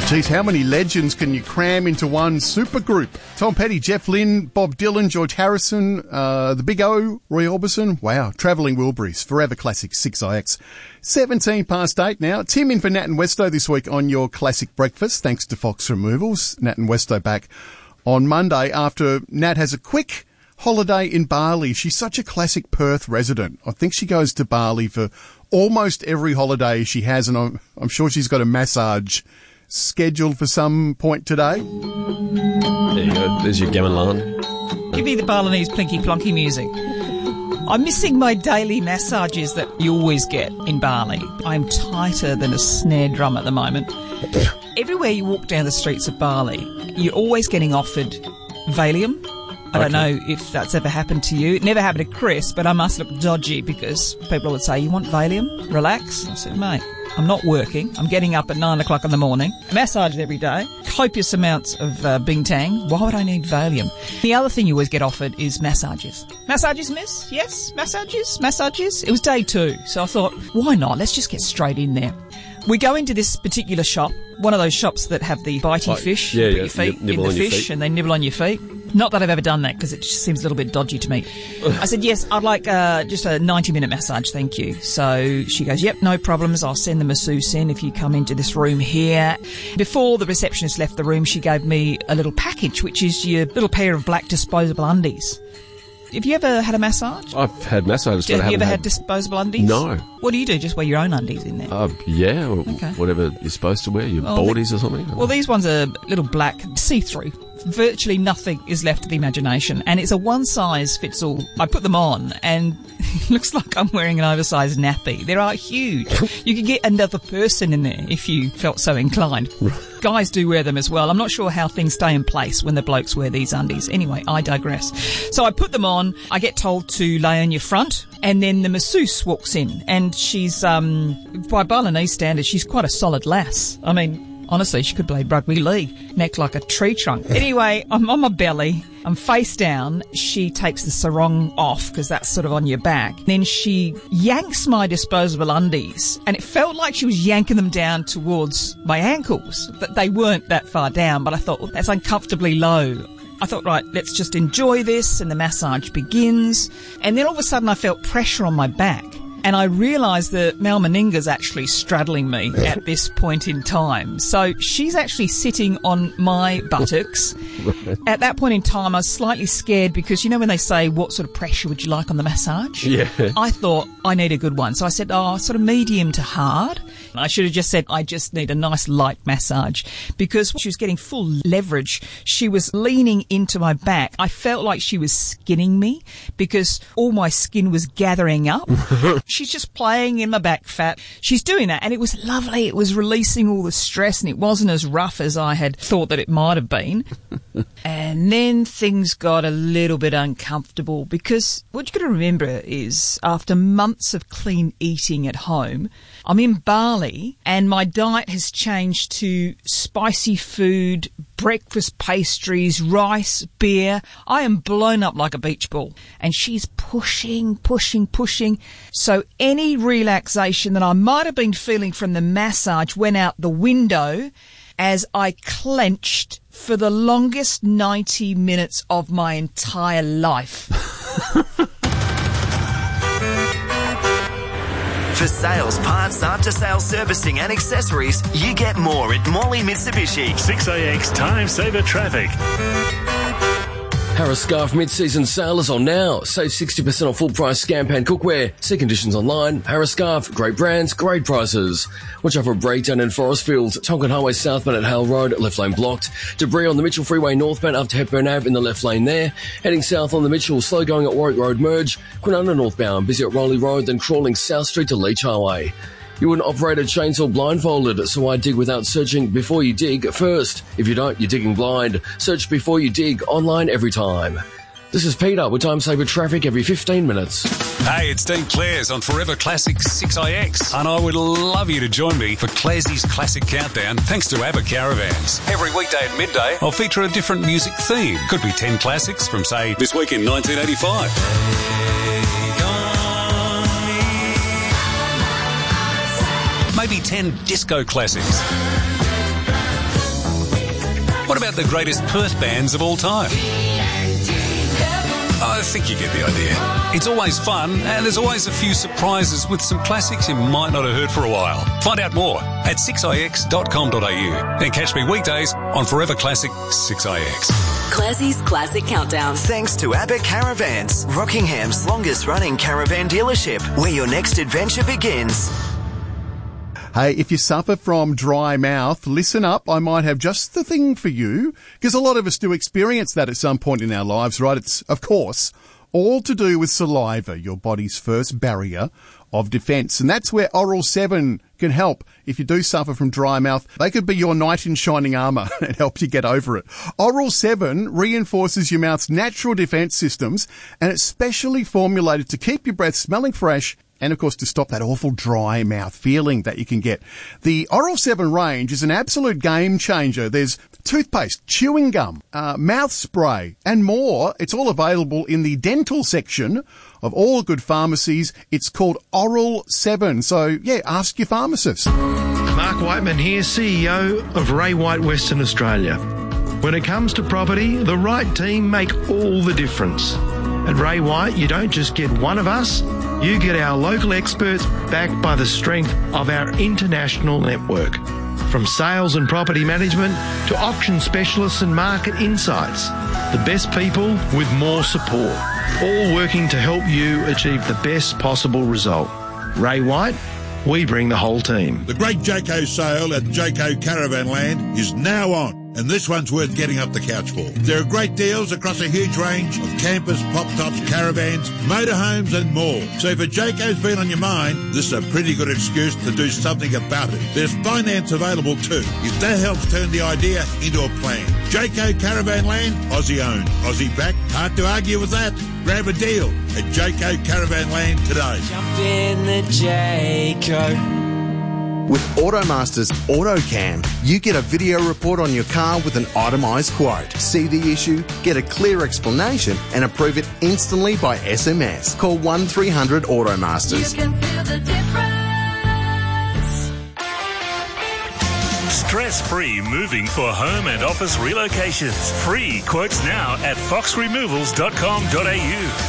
Geez, how many legends can you cram into one supergroup? Tom Petty, Jeff Lynne, Bob Dylan, George Harrison, the Big O, Roy Orbison. Wow, Travelling Wilburys, Forever Classic 6IX. 17 past 8 now. Tim in for Nat and Westo this week on your classic breakfast, thanks to Fox Removals. Nat and Westo back on Monday after Nat has a quick holiday in Bali. She's such a classic Perth resident. I think she goes to Bali for almost every holiday she has, and I'm sure she's got a massage scheduled for some point today. There you go. There's your gamelan. Give me the Balinese plinky plonky music. I'm missing my daily massages that you always get in Bali. I'm tighter than a snare drum at the moment. Everywhere you walk down the streets of Bali, you're always getting offered Valium. I don't know if that's ever happened to you. It never happened to Chris, but I must look dodgy because people would say, "You want Valium? Relax." I said, "Mate, I'm not working. I'm getting up at 9 o'clock in the morning, massaged every day, copious amounts of Bintang. Why would I need Valium?" The other thing you always get offered is massages. Massages, miss? Yes, massages, massages. It was day 2, so I thought, why not? Let's just get straight in there. We go into this particular shop, one of those shops that have the bitey fish. Yeah, you put yeah, your feet in nibble the on your fish feet. and they nibble on your feet. Not that I've ever done that because it just seems a little bit dodgy to me. I said, yes, I'd like just a 90-minute massage, thank you. So she goes, yep, no problems. I'll send the masseuse in if you come into this room here. Before the receptionist left the room, she gave me a little package, which is your little pair of black disposable undies. Have you ever had a massage? I've had massages, but I Have you haven't ever had disposable undies? No. What do you do? Just wear your own undies in there? Yeah, or Okay. whatever you're supposed to wear, your boardies or something. Well, these ones are little black, see-through. Virtually nothing is left to the imagination. And it's a one-size-fits-all. I put them on and it looks like I'm wearing an oversized nappy. They are huge. You could get another person in there if you felt so inclined. Guys do wear them as well. I'm not sure how things stay in place when the blokes wear these undies. Anyway, I digress. So I put them on. I get told to lay on your front. And then the masseuse walks in. And she's, by Balinese standards, she's quite a solid lass. I mean, honestly, she could play rugby league, neck like a tree trunk. Anyway, I'm on my belly. I'm face down. She takes the sarong off because that's sort of on your back. Then she yanks my disposable undies and it felt like she was yanking them down towards my ankles. But they weren't that far down, but I thought, well, that's uncomfortably low. I thought, right, let's just enjoy this, and the massage begins. And then all of a sudden I felt pressure on my back. And I realised that Mel Meninga's actually straddling me at this point in time. So she's actually sitting on my buttocks. Right. At that point in time, I was slightly scared because, you know when they say, what sort of pressure would you like on the massage? Yeah. I thought, I need a good one. So I said, sort of medium to hard. I should have just said, I just need a nice light massage. Because she was getting full leverage. She was leaning into my back. I felt like she was skinning me because all my skin was gathering up. She's just playing in my back fat. She's doing that, and it was lovely. It was releasing all the stress, and it wasn't as rough as I had thought that it might have been. And then things got a little bit uncomfortable because what you've got to remember is after months of clean eating at home, I'm in Bali and my diet has changed to spicy food, breakfast pastries, rice, beer. I am blown up like a beach ball. And she's pushing. So any relaxation that I might have been feeling from the massage went out the window as I clenched for the longest 90 minutes of my entire life. For sales, parts, after-sales servicing and accessories, you get more at Morley Mitsubishi. 6AX Time Saver Traffic. Harris Scarf mid-season sale is on now. Save 60% off full-price Scampan cookware. See conditions online. Harris Scarf, great brands, great prices. Watch out for a breakdown in Forestfields. Tonkin Highway southbound at Hale Road, left lane blocked. Debris on the Mitchell Freeway northbound up to Hepburn Ave in the left lane there. Heading south on the Mitchell, slow going at Warwick Road merge. Quinana northbound, busy at Rowley Road, then crawling South Street to Leach Highway. You wouldn't operate a chainsaw blindfolded, so I dig without searching before you dig first. If you don't, you're digging blind. Search before you dig, online every time. This is Peter with Time Saver Traffic every 15 minutes. Hey, it's Dean Clares on Forever Classic 6IX, and I would love you to join me for Clarsey's Classic Countdown thanks to ABBA Caravans. Every weekday at midday, I'll feature a different music theme. Could be 10 classics from, say, this week in 1985. Maybe 10 disco classics. What about the greatest Perth bands of all time? I think you get the idea. It's always fun, and there's always a few surprises with some classics you might not have heard for a while. Find out more at 6ix.com.au and catch me weekdays on Forever Classic 6ix. Classy's Classic Countdown. Thanks to Abbott Caravans, Rockingham's longest running caravan dealership, where your next adventure begins. Hey, if you suffer from dry mouth, listen up. I might have just the thing for you, because a lot of us do experience that at some point in our lives, right? It's, of course, all to do with saliva, your body's first barrier of defence. And that's where Oral 7 can help. If you do suffer from dry mouth, they could be your knight in shining armour and help you get over it. Oral 7 reinforces your mouth's natural defence systems, and it's specially formulated to keep your breath smelling fresh and, of course, to stop that awful dry mouth feeling that you can get. The Oral 7 range is an absolute game changer. There's toothpaste, chewing gum, mouth spray, and more. It's all available in the dental section of all good pharmacies. It's called Oral 7. So, yeah, ask your pharmacist. Mark Whiteman here, CEO of Ray White Western Australia. When it comes to property, the right team make all the difference. At Ray White, you don't just get one of us, you get our local experts backed by the strength of our international network. From sales and property management to auction specialists and market insights, the best people with more support, all working to help you achieve the best possible result. Ray White, we bring the whole team. The great Jayco sale at Jayco Caravan Land is now on, and this one's worth getting up the couch for. There are great deals across a huge range of campers, pop-tops, caravans, motorhomes and more. So if a Jayco's been on your mind, this is a pretty good excuse to do something about it. There's finance available too, if that helps turn the idea into a plan. Jayco Caravan Land, Aussie owned, Aussie backed. Hard to argue with that. Grab a deal at Jayco Caravan Land today. Jump in the Jayco. With Automaster's AutoCam, you get a video report on your car with an itemised quote. See the issue, get a clear explanation and approve it instantly by SMS. Call 1300 Automasters. You can feel the difference. Stress-free moving for home and office relocations. Free quotes now at foxremovals.com.au.